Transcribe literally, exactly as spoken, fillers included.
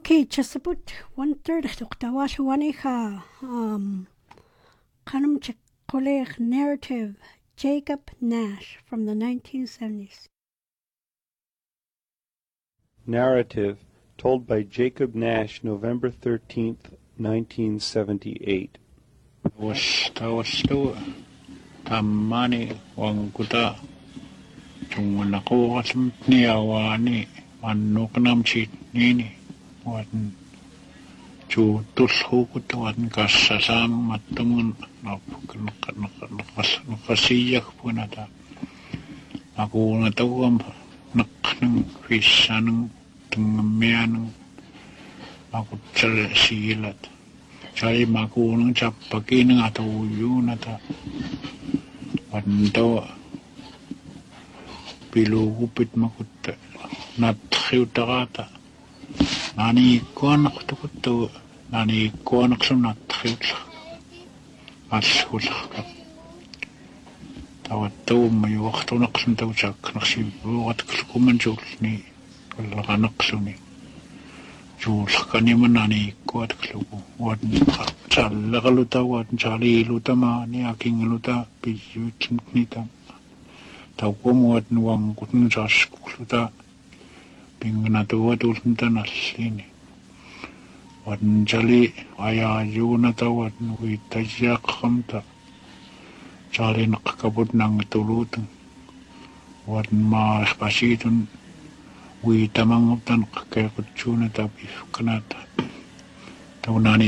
Okay, just about one third Tuktawash um Kanum Chekolech narrative, Jacob Nash from the nineteen seventies. Narrative told by Jacob Nash, November thirteenth, nineteen seventy-eight. Wasta wasto tamani wanguta tungwanako kasmtni awani manuknam chitnini wan chu tulhukut wan kasasam matumun nakasiyak punata aku natawam naknang fisanang tengamianang aku cer silat Cari makunang capaki ng atuyo na ta. Wanto pilugupit makuta. Nathiw takata. Nani ko anak tukuto. Nani ko anak sa nathiw sa. Asulah ka. Tawat to may wakto naksan taw sak. Naksibukat kumanjul ni. Kalakanak suni. Jules kaniman nani ko at klubo wat chala kaluta wat chali luta ma ni aking luta piyu nita tau ko wat nuang kutun jas luta pingna to wat ulta nasini wat chali aya yuna ta wat nuwi tajak khamta chali nakakabot ng tulutang wat ma spasitun wi tamang utan kakakot chuna tapi kanata taunani